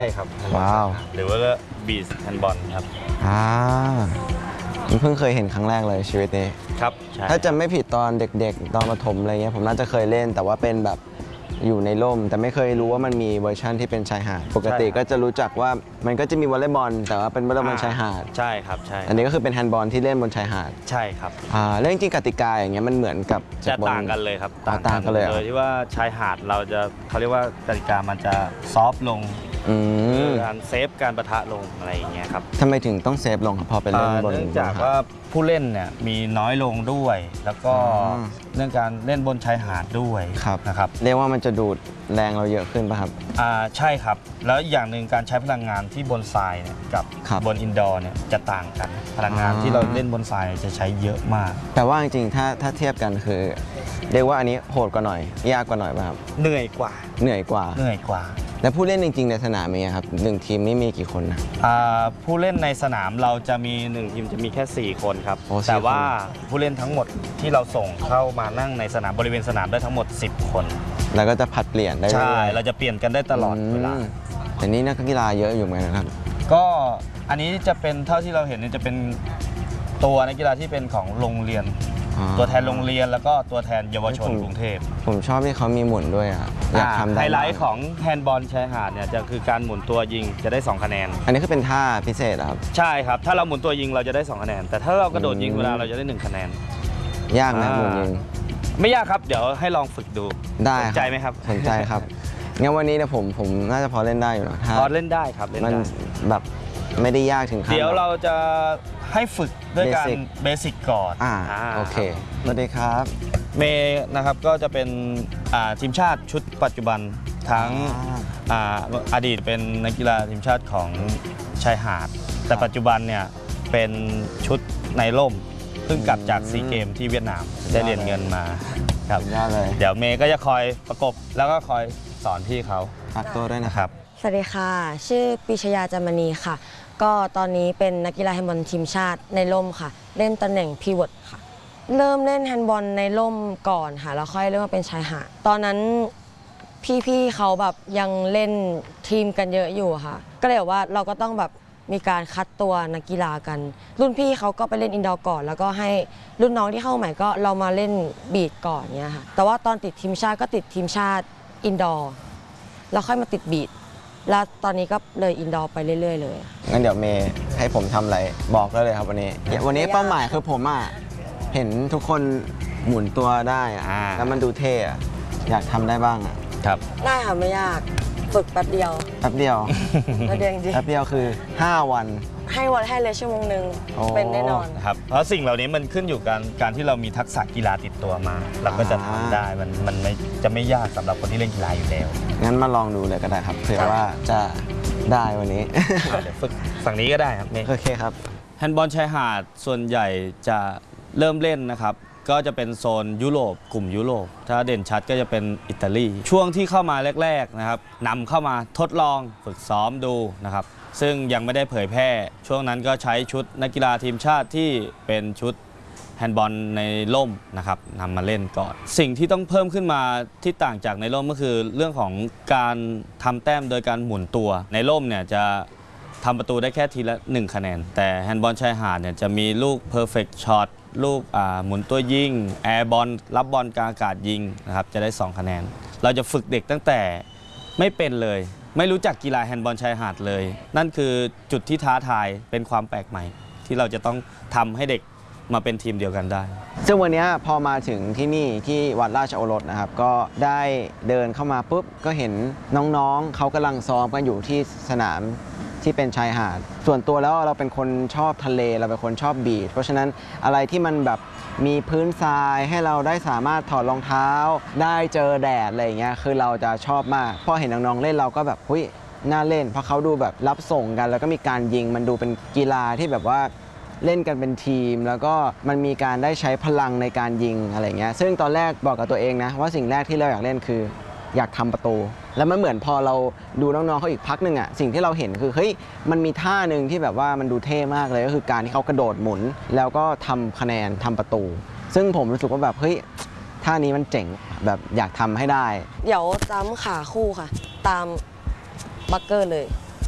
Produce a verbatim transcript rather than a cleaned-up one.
ใช่ครับว้าวหรือว่าบีชแฮนด์บอลครับอ่าเพิ่งเคยเห็นครั้งแรกเลยชีวิตนี้ครับถ้าจำไม่ผิดตอนเด็กๆตอนประถมอะไรเงี้ยผมน่าจะเคยเล่นแต่ว่าเป็นแบบอยู่ในร่มแต่ไม่เคยรู้ว่ามันมีเวอร์ชันที่เป็นชายหาดปกติก็จะรู้จักว่ามันก็จะมีวอลเลย์บอลแต่ว่าเป็นวอลเลย์บอลชายหาดใช่ครับใช่อันนี้ก็คือเป็นแฮนด์บอลที่เล่นบนชายหาดใช่ครับอ่าเรื่องจริงกติกาอย่างเงี้ยมันเหมือนกับจะต่างกันเลยครับต่างกันเลยโดยที่ว่าชายหาดเราจะเขาเรียกว่ากติกามันจะซอฟลงการเซฟการประทะลงอะไรอย่างเงี้ยครับทำไมถึงต้องเซฟลงครับพอเป็นเล่นบนเนื่องจากว่าผู้เล่นเนี่ยมีน้อยลงด้วย แล้วก็เรื่องการเล่นบนชายหาดด้วยนะครับเรียกว่ามันจะดูดแรงเราเยอะขึ้นป่ะครับอ่าใช่ครับแล้วอย่างหนึ่งการใช้พลังงานที่บนทรายเนี่ยกับบนอินดอร์เนี่ยจะต่างกันพลังงานที่เราเล่นบนทรายจะใช้เยอะมากแต่ว่าจริงๆถ้าถ้าเทียบกันคือเรียกว่าอันนี้โหดกว่าหน่อยยากกว่าหน่อยป่ะครับเหนื่อยกว่าเหนื่อยกว่าเหนื่อยกว่าแล้วผู้เล่นจริงๆในสนามมีครับหนึ่งทีมนี่มีกี่คนนะผู้เล่นในสนามเราจะมีหนึ่งทีมจะมีแค่สี่คนครับแต่ว่าผู้เล่นทั้งหมดที่เราส่งเข้ามานั่งในสนามบริเวณสนามได้ทั้งหมดสิบคนแล้วก็จะผัดเปลี่ยนได้ใช่เราจะเปลี่ยนกันได้ตลอดเวลาแต่นี่นักกีฬาเยอะอยู่เหมือนกันนะครับก็อันนี้จะเป็นเท่าที่เราเห็นเนี่ยจะเป็นตัวนักกีฬาที่เป็นของโรงเรียนตัวแทนโรงเรียนแล้วก็ตัวแทนเยาวชนกรุงเทพผมชอบที่เขามีหมุนด้วยอ่ะอยากทำได้ไฮไลท์ของแฮนด์บอลชายหาดเนี่ยจะคือการหมุนตัวยิงจะได้สองคะแนนอันนี้คือเป็นท่าพิเศษครับใช่ครับถ้าเราหมุนตัวยิงเราจะได้สองคะแนนแต่ถ้าเรากระโดดยิงเวลาเราจะได้หนึ่งคะแนนยากนะหมุนยิงไม่ยากครับเดี๋ยวให้ลองฝึกดูได้สนใจไหมครับสนใจครับงั้นวันนี้เนี่ยผมผมน่าจะพอเล่นได้อยู่นะพอเล่นได้ครับมันแบบไม่ได้ยากถึงขั้นเดี๋ยวเราจะให้ฝึกด้วยการเบสิกก่อนอ่าโอเคสวัสดีครับเมย์นะครับก็จะเป็นทีมชาติชุดปัจจุบันทั้ง อ, อดีตเป็นนักกีฬาทีมชาติของชายหาดแต่ปัจจุบันเนี่ยเป็นชุดในร่มเพิ่งกลับจากซีเกมที่เวียดนามได้เหรียญเงินมาครับเดี๋ยวเมย์ก็จะคอยประกบแล้วก็คอยสอนพี่เขาฝากตัวด้วยนะครับสวัสดีค่ะชื่อปิชยาจามณีค่ะก็ตอนนี้เป็นนักกีฬาแฮนด์บอลทีมชาติในร่มค่ะเล่นตำแหน่งพีวอตค่ะเริ่มเล่นแฮนด์บอลในร่มก่อนค่ะแล้วค่อยเริ่มมาเป็นชายหาดตอนนั้นพี่ๆเขาแบบยังเล่นทีมกันเยอะอยู่ค่ะก็เลยว่าเราก็ต้องแบบมีการคัดตัวนักกีฬากันรุ่นพี่เขาก็ไปเล่นอินดอร์ก่อนแล้วก็ให้รุ่นน้องที่เข้าใหม่ก็เรามาเล่นบีดก่อนเนี้ยค่ะแต่ว่าตอนติดทีมชาติก็ติดทีมชาติอินดอร์แล้วค่อยมาติดบีดแล้วตอนนี้ก็เลยอินดอร์ไปเรื่อยๆเลยงั้นเดี๋ยวเมย์ให้ผมทำอะไรบอกได้เลยครับวันนี้วันนี้เป้าหมายคือผมอ่ะเห็นทุกคนหมุนตัวได้อะแล้วมันดูเท่อะอยากทำได้บ้างอ่ะครับได้ค่ะไม่ยากฝึกแป๊บเดียวแป๊บเดียวแป๊บเดียวจริงแป๊บเดียวคือห้าวันให้วันให้เลยชั่วโมงหนึ่งเป็นแน่นอนครับเพราะสิ่งเหล่านี้มันขึ้นอยู่กับการที่เรามีทักษะกีฬาติดตัวมาเราก็จะทำได้มันมันไม่จะไม่ยากสำหรับคนที่เล่นกีฬาอยู่แล้วงั้นมาลองดูเลยก็ได้ครับเผื่อว่าจะได้วันนี้เดี๋ยวฝึกฝั่งนี้ก็ได้ครับโอเคครับแฮนด์บอลชายหาดส่วนใหญ่จะเริ่มเล่นนะครับก็จะเป็นโซนยุโรปกลุ่มยุโรปถ้าเด่นชัดก็จะเป็นอิตาลีช่วงที่เข้ามาแรกๆนะครับนำเข้ามาทดลองฝึกซ้อมดูนะครับซึ่งยังไม่ได้เผยแพร่ช่วงนั้นก็ใช้ชุดนักกีฬาทีมชาติที่เป็นชุดแฮนด์บอลในร่มนะครับนำมาเล่นก่อนสิ่งที่ต้องเพิ่มขึ้นมาที่ต่างจากในร่มก็คือเรื่องของการทำแต้มโดยการหมุนตัวในร่มเนี่ยจะทำประตูได้แค่ทีละหนึ่งคะแนนแต่แฮนด์บอลชายหาดเนี่ยจะมีลูก perfect shot ลูกหมุนตัวยิงแอร์บอลรับบอลกลางอากาศยิงนะครับจะได้สองคะแนนเราจะฝึกเด็กตั้งแต่ไม่เป็นเลยไม่รู้จักกีฬาแฮนด์บอลชายหาดเลยนั่นคือจุดที่ท้าทายเป็นความแปลกใหม่ที่เราจะต้องทำให้เด็กมาเป็นทีมเดียวกันได้ซึ่งวันนี้พอมาถึงที่นี่ที่วัดราชโอรสนะครับก็ได้เดินเข้ามาปุ๊บก็เห็นน้องๆเขากำลังซ้อมกันอยู่ที่สนามที่เป็นชายหาดส่วนตัวแล้วเราเป็นคนชอบทะเลเราเป็นคนชอบบีชเพราะฉะนั้นอะไรที่มันแบบมีพื้นทรายให้เราได้สามารถถอดรองเท้าได้เจอแดดอะไรอย่างเงี้ยคือเราจะชอบมากพอเห็นน้องๆเล่นเราก็แบบหุ้ยน่าเล่นเพราะเขาดูแบบรับส่งกันแล้วก็มีการยิงมันดูเป็นกีฬาที่แบบว่าเล่นกันเป็นทีมแล้วก็มันมีการได้ใช้พลังในการยิงอะไรเงี้ยซึ่งตอนแรกบอกกับตัวเองนะว่าสิ่งแรกที่เราอยากเล่นคืออยากทำประตูแล้วมันเหมือนพอเราดูน้องๆเขาอีกพักหนึ่งอ่ะสิ่งที่เราเห็นคือเฮ้ยมันมีท่าหนึ่งที่แบบว่ามันดูเท่มากเลยก็คือการที่เขากระโดดหมุนแล้วก็ทำคะแนนทำประตูซึ่งผมรู้สึกว่าแบบเฮ้ยท่านี้มันเจ๋งแบบอยากทำให้ได้เดี๋ยวจ้ำขาคู่ค่ะตามบัคเกอร์เลย